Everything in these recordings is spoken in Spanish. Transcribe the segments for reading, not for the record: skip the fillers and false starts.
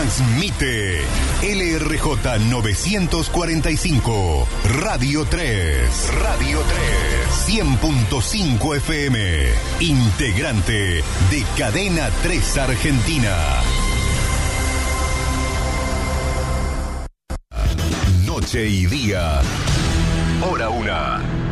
Transmite LRJ 945, Radio 3, Radio 3, 100.5 FM, integrante de Cadena 3 Argentina. Noche y día, hora 1.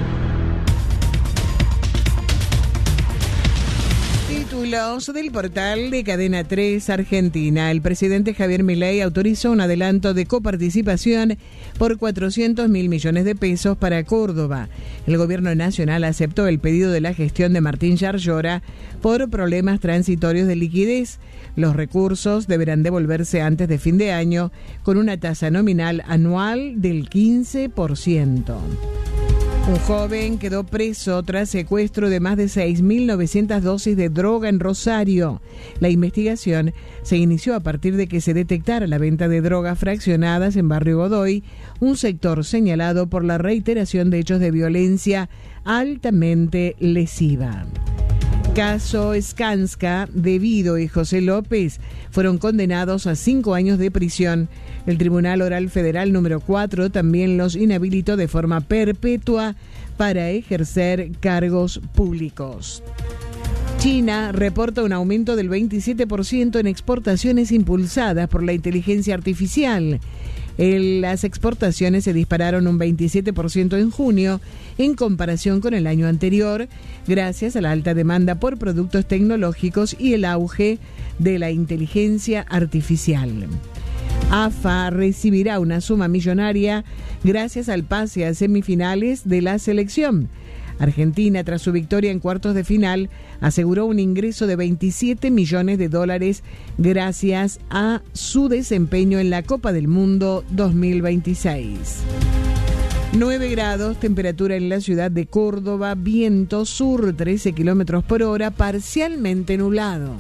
Títulos del portal de Cadena 3 Argentina. El presidente Javier Milei autorizó un adelanto de coparticipación por 400.000 millones de pesos para Córdoba. El gobierno nacional aceptó el pedido de la gestión de Martín Yarlora por problemas transitorios de liquidez. Los recursos deberán devolverse antes de fin de año con una tasa nominal anual del 15%. Un joven quedó preso tras secuestro de más de 6.900 dosis de droga en Rosario. La investigación se inició a partir de que se detectara la venta de drogas fraccionadas en Barrio Godoy, un sector señalado por la reiteración de hechos de violencia altamente lesiva. Caso Skanska, De Vido y José López fueron condenados a 5 años de prisión. El Tribunal Oral Federal número 4 también los inhabilitó de forma perpetua para ejercer cargos públicos. China reporta un aumento del 27% en exportaciones impulsadas por la inteligencia artificial. Las exportaciones se dispararon un 27% en junio en comparación con el año anterior, gracias a la alta demanda por productos tecnológicos y el auge de la inteligencia artificial. AFA recibirá una suma millonaria gracias al pase a semifinales de la selección. Argentina, tras su victoria en cuartos de final, aseguró un ingreso de $27 millones gracias a su desempeño en la Copa del Mundo 2026. 9 grados, temperatura en la ciudad de Córdoba, viento sur 13 kilómetros por hora, parcialmente nublado.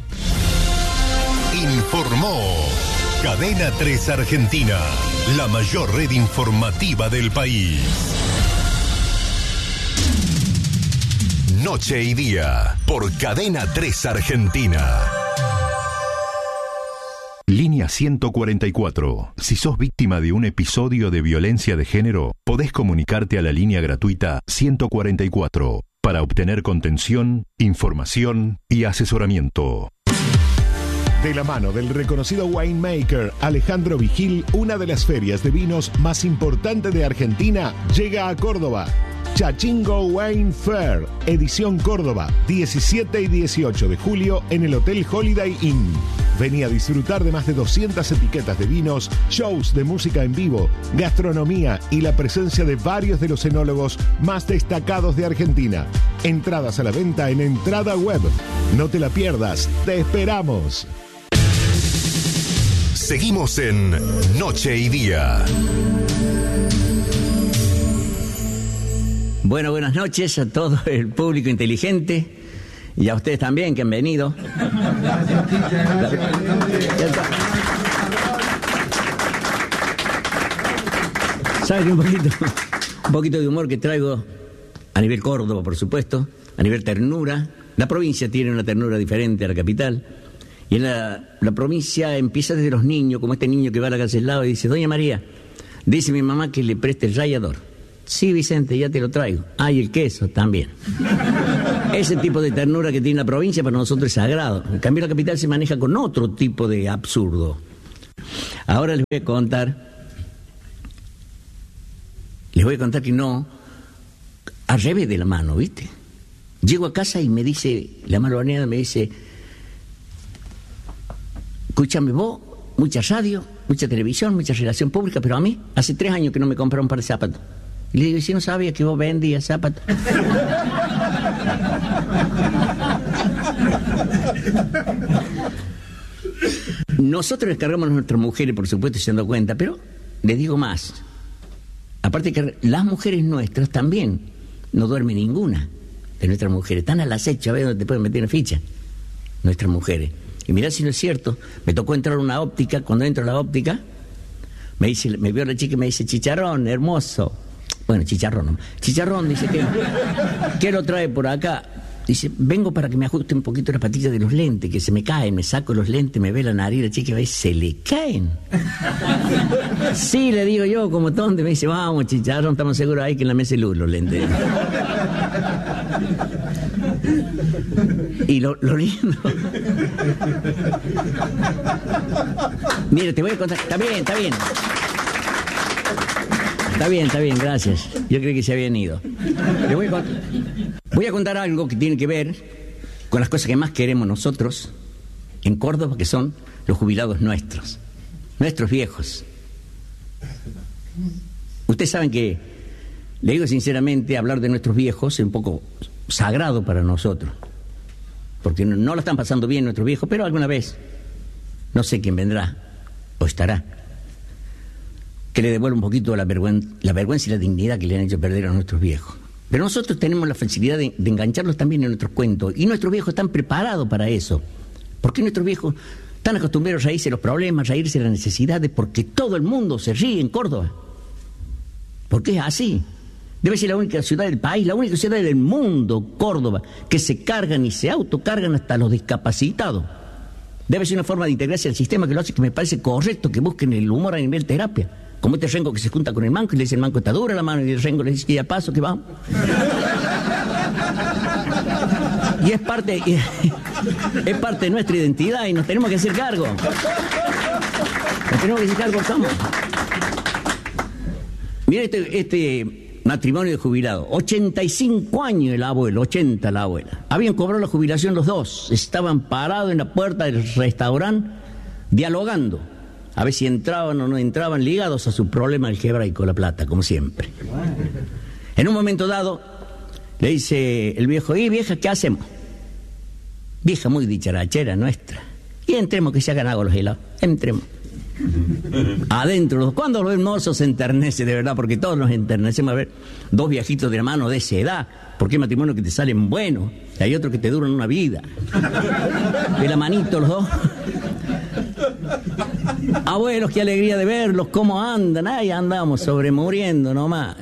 Informó Cadena 3 Argentina, la mayor red informativa del país. Noche y día, por Cadena 3 Argentina. Línea 144. Si sos víctima de un episodio de violencia de género, podés comunicarte a la línea gratuita 144 para obtener contención, información y asesoramiento. De la mano del reconocido winemaker Alejandro Vigil, una de las ferias de vinos más importantes de Argentina llega a Córdoba. Chachingo Wine Fair, edición Córdoba, 17 y 18 de julio en el Hotel Holiday Inn. Vení a disfrutar de más de 200 etiquetas de vinos, shows de música en vivo, gastronomía y la presencia de varios de los enólogos más destacados de Argentina. Entradas a la venta en Entrada Web. No te la pierdas, te esperamos. Seguimos en Noche y Día. Bueno, buenas noches a todo el público inteligente y a ustedes también que han venido. ¿Saben un poquito de humor que traigo a nivel Córdoba, por supuesto, a nivel ternura? La provincia tiene una ternura diferente a la capital. Y en la provincia empieza desde los niños, como este niño que va a la calle al lado y dice: Doña María, dice mi mamá que le preste el rallador. Sí, Vicente, ya te lo traigo. Ah, y el queso también. Ese tipo de ternura que tiene la provincia para nosotros es sagrado. En cambio, la capital se maneja con otro tipo de absurdo. Ahora les voy a contar que no, al revés de la mano, ¿viste? Llego a casa y me dice, la malvaneada me dice: escúchame vos, mucha radio, mucha televisión, mucha relación pública, pero a mí hace 3 años que no me compré un par de zapatos. Y le digo: si no sabía que vos vendías zapatos. Nosotros les cargamos a nuestras mujeres, por supuesto, se han dado cuenta, pero les digo más. Aparte que las mujeres nuestras también, no duerme ninguna de nuestras mujeres. Están al acecho a ver dónde te pueden meter una ficha, nuestras mujeres. Y mirá si no es cierto, me tocó entrar a una óptica. Cuando entro a la óptica, me vio la chica y me dice: chicharrón, hermoso. Bueno, chicharrón, ¿no? Chicharrón, dice, ¿qué lo trae por acá? Dice, vengo para que me ajuste un poquito las patillas de los lentes, que se me caen. Me saco los lentes, me ve la nariz, la chica ve, se le caen. Sí, le digo yo, como tonto. Me dice, vamos, chicharrón, estamos seguros ahí que en la mesa hay luz los lentes. Y lo lindo. Mire, te voy a contar. Está bien. Está bien, gracias. Yo creí que se habían ido. Le voy a contar algo que tiene que ver con las cosas que más queremos nosotros en Córdoba, que son los jubilados nuestros viejos. Ustedes saben que, le digo sinceramente, hablar de nuestros viejos es un poco sagrado para nosotros, porque no lo están pasando bien nuestros viejos, pero alguna vez, no sé quién vendrá o estará, que le devuelva un poquito la vergüenza y la dignidad que le han hecho perder a nuestros viejos. Pero nosotros tenemos la facilidad de engancharlos también en nuestros cuentos, y nuestros viejos están preparados para eso, porque nuestros viejos están acostumbrados a reírse de los problemas, a reírse de las necesidades, porque todo el mundo se ríe en Córdoba, porque es así. Debe ser la única ciudad del país, la única ciudad del mundo, Córdoba, que se cargan y se autocargan hasta los discapacitados. Debe ser una forma de integrarse al sistema que lo hace, que me parece correcto, que busquen el humor a nivel terapia. Como este rengo que se junta con el manco y le dice, el manco está dura la mano, y el rengo le dice, ya paso, que vamos. Y es parte de nuestra identidad y nos tenemos que hacer cargo. ¿Cómo? Mira este matrimonio de jubilados. 85 años el abuelo, 80 la abuela. Habían cobrado la jubilación los dos. Estaban parados en la puerta del restaurante dialogando. A ver si entraban o no entraban, ligados a su problema del hebraico, la plata, como siempre. En un momento dado, le dice el viejo, vieja, ¿qué hacemos? Vieja muy dicharachera nuestra. Y entremos, que se hagan agua los helados. Entremos. Adentro, cuando los hermosos se enternece, de verdad, porque todos nos enternecemos a ver dos viejitos de la mano de esa edad, porque hay matrimonios que te salen buenos, y hay otros que te duran una vida. De la manito los dos. Abuelos, qué alegría de verlos, cómo andan. Ahí andamos sobremuriendo nomás.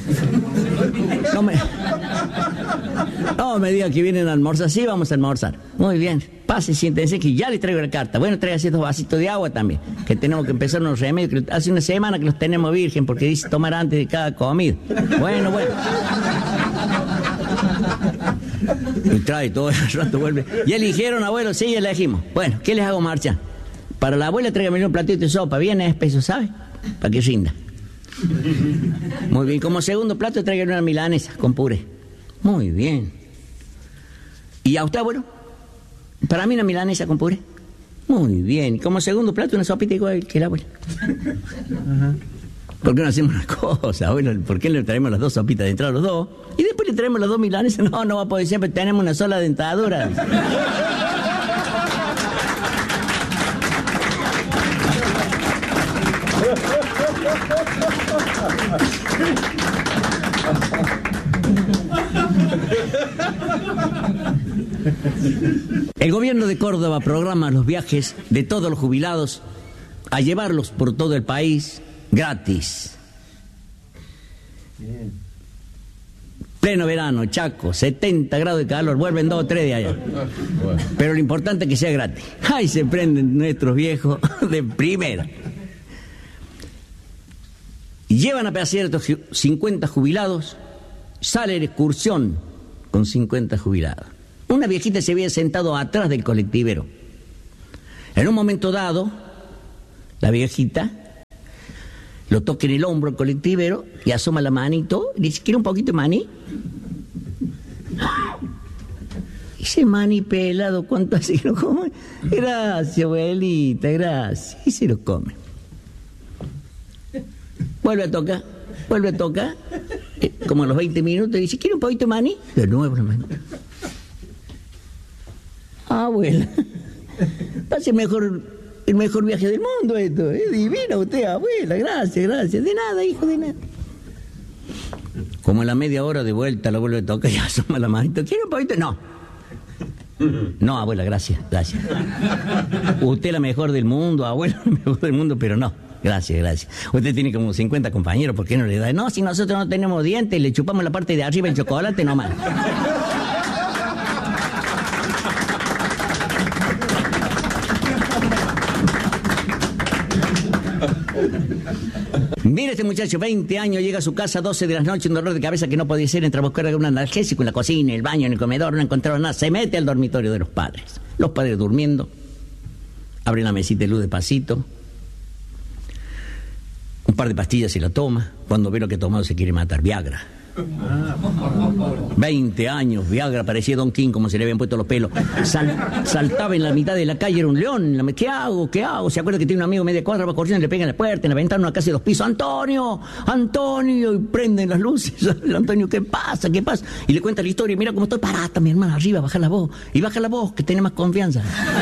No me diga que vienen a almorzar. Sí, vamos a almorzar. Muy bien, pase, siéntense, que ya le traigo la carta. Bueno, tráigase 2 vasitos de agua también, que tenemos que empezar unos remedios, que hace una semana que los tenemos virgen, porque dice tomar antes de cada comida. Bueno. Y trae todo el rato, vuelve. ¿Ya eligieron, abuelo? Sí, ya elegimos. Bueno, ¿qué les hago marcha? Para la abuela tráigame un platito de sopa, bien espeso, ¿sabe? Para que rinda. Muy bien, como segundo plato tráigame una milanesa con puré. Muy bien. ¿Y a usted, abuelo? Para mí una milanesa con puré. Muy bien. Como segundo plato una sopita igual que la abuela. ¿Por qué no hacemos una cosa, abuelo? ¿Por qué le traemos las 2 sopitas de entrada a los dos? Y después le traemos las 2 milanesas. No va a poder, siempre tenemos una sola dentadura. El gobierno de Córdoba programa los viajes de todos los jubilados a llevarlos por todo el país gratis. Bien. Pleno verano, Chaco, 70 grados de calor, vuelven 2 o 3 de allá. Pero lo importante es que sea gratis. ¡Ay, se prenden nuestros viejos de primera! Llevan a pasear estos 50 jubilados, sale la excursión con 50 jubilados. Una viejita se había sentado atrás del colectivero. En un momento dado, la viejita lo toca en el hombro al colectivero y asoma la manito y dice, ¿quiere un poquito de maní? Ese maní pelado, ¿cuánto así lo come? Gracias, abuelita, gracias. Y se lo come. Vuelve a tocar, como a los 20 minutos, dice, ¿quiere un poquito de maní? De nuevo la maní. Abuela, pase el mejor viaje del mundo esto, es divina usted, abuela, gracias, de nada, hijo, de nada. Como a la media hora de vuelta la vuelve a tocar y asoma la manito, ¿quiere un poquito? No, abuela, gracias. Usted es la mejor del mundo, abuela, la mejor del mundo, pero no. Gracias. Usted tiene como 50 compañeros, ¿por qué no le da? No, si nosotros no tenemos dientes, le chupamos la parte de arriba el chocolate nomás. Mira este muchacho, 20 años, llega a su casa a 12 de la noche, un dolor de cabeza que no podía ser, entra a buscar un analgésico en la cocina, en el baño, en el comedor, no encontraba nada, se mete al dormitorio de los padres. Los padres durmiendo, abren la mesita de luz despacito, un par de pastillas se la toma, cuando ve lo que ha tomado se quiere matar, Viagra. 20 años, Viagra, parecía Don King como se le habían puesto los pelos. Saltaba en la mitad de la calle, era un león. ¿Qué hago? Se acuerda que tiene un amigo media cuadra, va corriendo, le pega en la puerta, en la ventana, una casa de 2 pisos. ¡Antonio! Y prenden las luces. Antonio, ¿qué pasa? Y le cuenta la historia, mira cómo estoy parada, mi hermana, arriba, baja la voz. Y baja la voz, que tiene más confianza.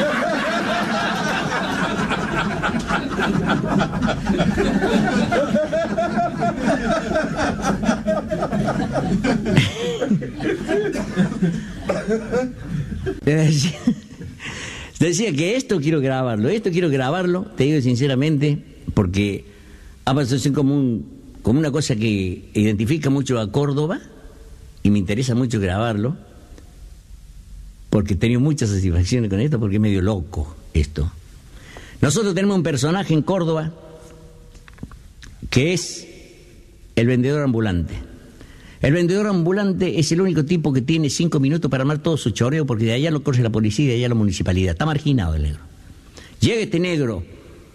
Decía que esto quiero grabarlo, te digo sinceramente, porque ha pasado a ser como una cosa que identifica mucho a Córdoba y me interesa mucho grabarlo, porque he tenido muchas satisfacciones con esto, porque es medio loco esto. Nosotros tenemos un personaje en Córdoba que es el vendedor ambulante. El vendedor ambulante es el único tipo que tiene 5 minutos para armar todo su choreo, porque de allá lo corre la policía y de allá la municipalidad. Está marginado el negro. Llega este negro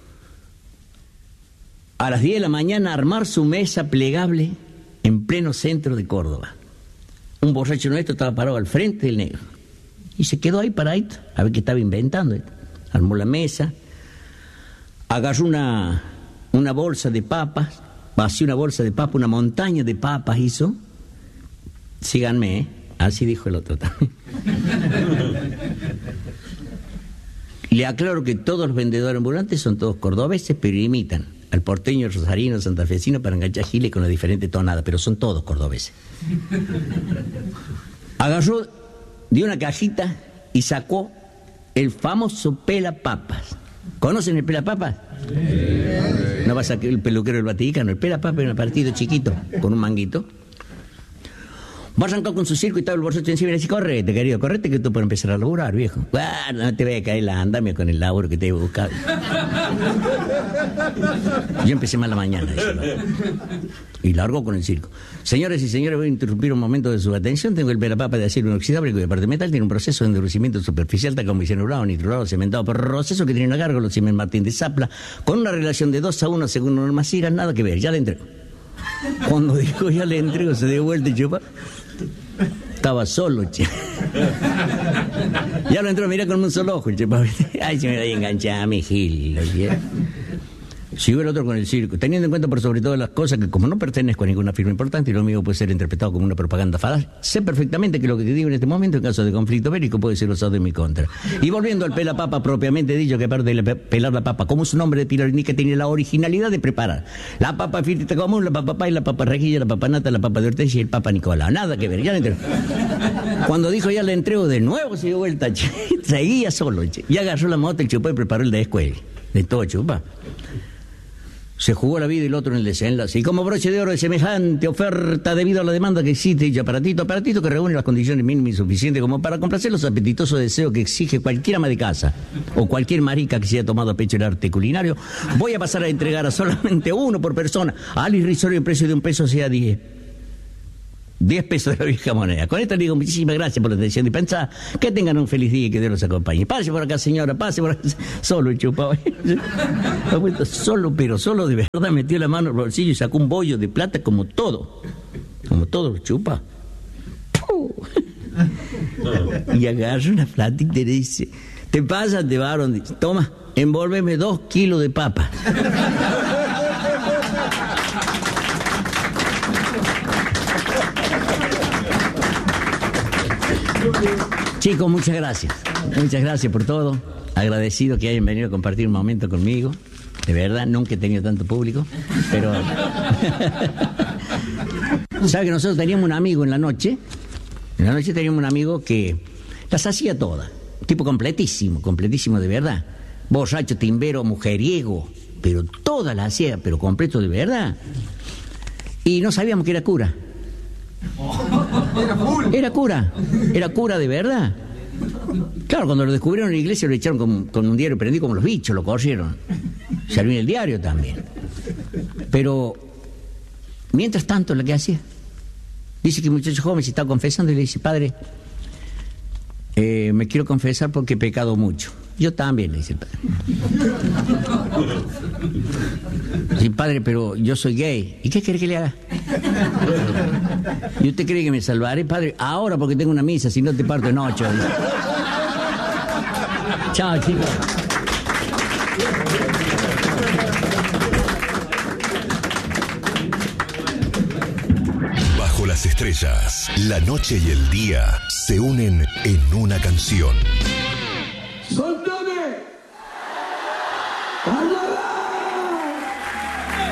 a las 10 de la mañana a armar su mesa plegable en pleno centro de Córdoba. Un borracho nuestro estaba parado al frente del negro y se quedó ahí paradito a ver qué estaba inventando. Armó la mesa, agarró una bolsa de papas, vació una bolsa de papas, una montaña de papas hizo. Síganme, así dijo el otro también. Le aclaro que todos los vendedores ambulantes son todos cordobeses, pero imitan al porteño, rosarino, santafesino para enganchar giles con una diferente tonada, pero son todos cordobeses. Agarró de una cajita y sacó el famoso pelapapas. ¿Conocen el pelapapas? No va a sacar el peluquero del Vaticano. El pelapapas es un partido chiquito con un manguito. Va a arrancar con su circo y estaba el borracho encima y le dice: correte, querido, correte que tú puedes empezar a laburar, viejo. No te vayas a caer la andamia con el laburo que te he buscado. Yo empecé mal la mañana. Y largó con el circo. Señores y señores, voy a interrumpir un momento de su atención. Tengo el pelapapa de acero inoxidable cuya parte metal tiene un proceso de endurecimiento superficial, tal como cianurado, nitrurado, cementado por proceso que tiene una gárgola Siemens Martín de Zapla, con una relación de 2-1 según Norma Cira, nada que ver, ya le entrego. Cuando dijo ya le entrego, se dio vuelta y chupa. Estaba solo, che. Ya lo entró, mira con un solo ojo, che. Ay, se me da ahí enganchada, mi gil. Siguió el otro con el circo, teniendo en cuenta por sobre todas las cosas que como no pertenezco a ninguna firma importante y lo mío puede ser interpretado como una propaganda falaz, sé perfectamente que lo que te digo en este momento en caso de conflicto bélico puede ser usado en mi contra. Y volviendo al pelapapa propiamente dicho, que aparte de pelar la papa, como su nombre de Pilar indica, tiene la originalidad de preparar la papa frita común, la papa pay, la papa rejilla, la papa nata, la papa de Ortega y el papa Nicolau. Nada que ver, ya le entrego. Cuando dijo ya le entrego, de nuevo se dio vuelta, che. Seguía solo, che. Ya agarró la moto, el chupó y preparó el de escuela. De todo chupa. Se jugó la vida y el otro en el desenlace. Y como broche de oro de semejante oferta debido a la demanda que existe y aparatito que reúne las condiciones mínimas y suficientes como para complacer los apetitosos deseos que exige cualquier ama de casa o cualquier marica que se haya tomado a pecho el arte culinario, voy a pasar a entregar a solamente uno por persona al irrisorio en precio de $1 sea 10 pesos de la vieja moneda. Con esto digo muchísimas gracias por la atención y pensar que tengan un feliz día y que Dios los acompañe. Pase por acá, señora, pase por acá. Solo el chupado. Solo, pero solo de verdad metió la mano en el bolsillo y sacó un bollo de plata como todo lo chupa. Y agarra una platita y le dice: te pasas de varón, toma, envólveme 2 kilos de papa. Chicos, muchas gracias por todo, agradecido que hayan venido a compartir un momento conmigo, de verdad, nunca he tenido tanto público, pero ¿sabe que nosotros teníamos un amigo en la noche teníamos un amigo que las hacía todas, tipo completísimo de verdad, borracho, timbero, mujeriego, pero todas las hacía, pero completo de verdad, y no sabíamos que era cura. Era cura de verdad. Claro, cuando lo descubrieron en la iglesia lo echaron con un diario prendido como los bichos, lo corrieron. Salió en el diario también. Pero, mientras tanto, lo que hacía, dice que el muchacho joven se está confesando y le dice, padre, me quiero confesar porque he pecado mucho. Yo también, le dice el padre. Sí, padre, pero yo soy gay. ¿Y qué quiere que le haga? ¿Y usted cree que me salvaré, padre? Ahora porque tengo una misa, si no te parto en 8. Chao, chicos. Bajo las estrellas, la noche y el día se unen en una canción. Sol